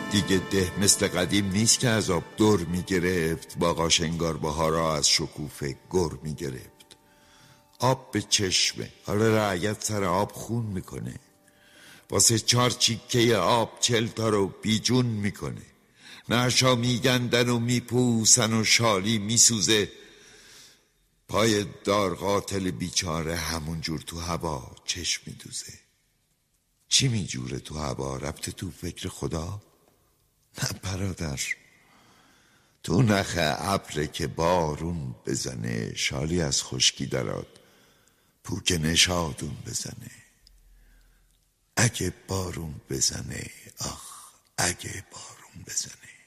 دیگه ده مثل قدیم نیست که از آب دور میگرفت، با قاشنگارباها را از شکوفه گر میگرفت. آب به چشمه، حالا رعیت سر آب خون میکنه، واسه 4 چیکه آب 40 تا رو بیجون میکنه. نعشا میگندن و میپوسن و شالی میسوزه، پای دار قاتل بیچاره همون جور تو هوا چشم میدوزه. چی میجوره تو هوا؟ ربط تو فکر خدا؟ نه برادر، تو نخ ابره که بارون بزنه، شالی از خشکی درات پوک نشادون بزنه. اگه بارون بزنه، آخ اگه بارون بزنه.